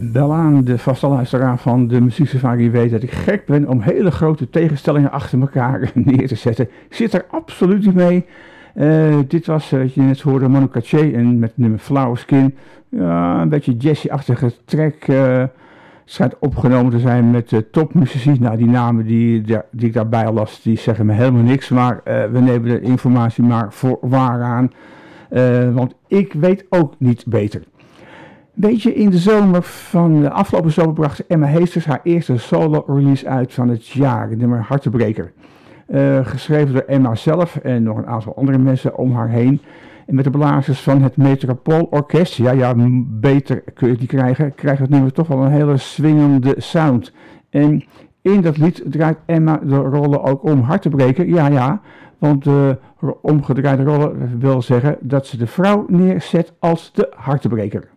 Wel aan de vaste luisteraar van de Muzieksafari weet dat ik gek ben om hele grote tegenstellingen achter elkaar neer te zetten. Ik zit er absoluut niet mee. Dit was, wat je net hoorde, Manu Katché en met het nummer Flower Skin. Ja, een beetje jazzy-achtige track. Schijnt opgenomen te zijn met topmuzici. Nou, die namen die ik daarbij las, die zeggen me helemaal niks. Maar we nemen de informatie maar voor waar aan. Want ik weet ook niet beter. Beetje in de zomer van de afgelopen zomer bracht Emma Heesters haar eerste solo-release uit van het jaar, het nummer Hartebreker. Geschreven door Emma zelf en nog een aantal andere mensen om haar heen. En met de blazers van het Metropoolorkest, ja, beter kun je het niet krijgen, krijgt het nummer toch wel een hele swingende sound. En in dat lied draait Emma de rollen ook om hart te breken, ja, want de omgedraaide rollen wil zeggen dat ze de vrouw neerzet als de hartebreker.